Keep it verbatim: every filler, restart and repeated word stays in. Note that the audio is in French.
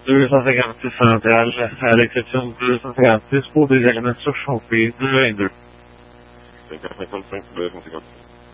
deux cent cinquante-six centrale, à l'exception de deux cent cinquante-six pour des éléments surchauffés, deux vingt-deux. cinquante cinquante-cinq, deux cent cinquante-six.